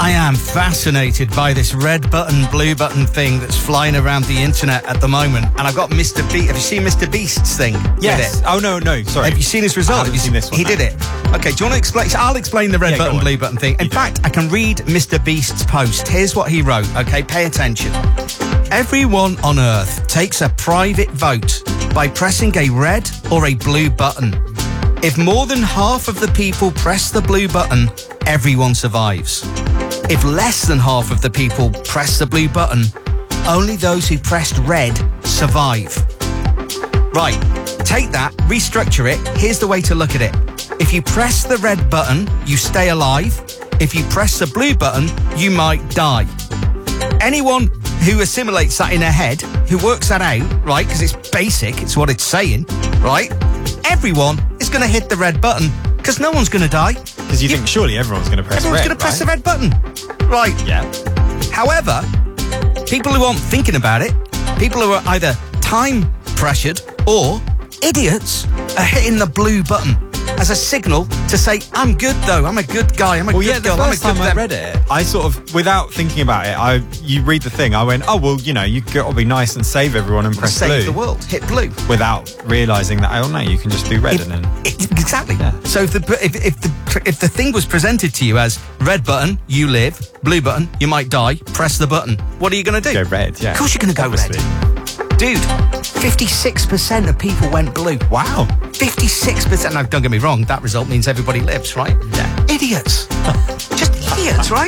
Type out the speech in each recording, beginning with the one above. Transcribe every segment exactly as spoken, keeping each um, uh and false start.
I am fascinated by this red button, blue button thing that's flying around the internet at the moment. And I've got Mister Beast. Have you seen Mister Beast's thing? Yes. Oh, no, no, sorry. Have you seen his result? I haven't Have you seen this one, He no. did it. Okay, do you want to explain? So I'll explain the red Yeah, go button, on. blue button thing. In You do. fact, I can read Mister Beast's post. Here's what he wrote. Okay, pay attention. Everyone on Earth takes a private vote by pressing a red or a blue button. If more than half of the people press the blue button, everyone survives. If less than half of the people press the blue button, only those who pressed red survive. Right, take that, restructure it. Here's the way to look at it. If you press the red button, you stay alive. If you press the blue button, you might die. Anyone who assimilates that in their head, who works that out, right, because it's basic, it's what it's saying, right, everyone is going to hit the red button because no one's going to die. Because you, you think surely everyone's going to press everyone's red, going to press right? the red button. Right. Yeah. However, people who aren't thinking about it, people who are either time pressured or idiots, are hitting the blue button as a signal to say, I'm good though, I'm a good guy, I'm a Well, good yeah, the girl, I'm a first good time I them. read it, I sort of, without thinking about it, I you read the thing, I went, oh, well, you know, you've got to be nice and save everyone and press Save blue. the world, hit blue. Without realising that, oh, no, you can just do red If- and then... it- exactly. Yeah. So if the if, if the if the thing was presented to you as red button, you live, blue button, you might die, press the button, what are you going to do? Go red, yeah. Of course you're going to go Obviously. red. Dude, fifty-six percent of people went blue. Wow. fifty-six percent. Now, don't get me wrong, that result means everybody lives, right? Yeah. Idiots. Just idiots, right?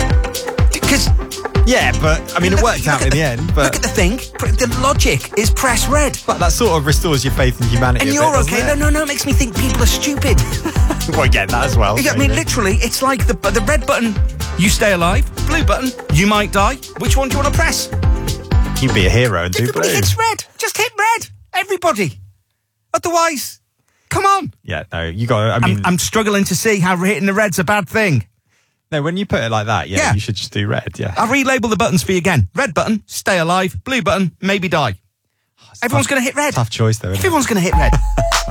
Because Yeah, but, I mean, it look- worked look out at in the, the end, but... Look at the thing. The logic is press red. But that sort of restores your faith in humanity. And a you're bit, doesn't okay. No, it? no, no. It makes me think people are stupid. Well, yeah, that as well. You get- I mean, maybe. literally, it's like the the red button, you stay alive. Blue button, you might die. Which one do you want to press? You'd be a hero and do Everybody blue. hits red. Just hit red. Everybody. Otherwise, come on. Yeah, no, you got. I mean, I'm, I'm struggling to see how hitting the red's a bad thing. no, when you put it like that, yeah, Yeah. you should just do red. Yeah, I'll relabel the buttons for you again. Red button, stay alive. Blue button, maybe die. Everyone's going to hit red. tough choice though. Isn't it? Everyone's going to hit red.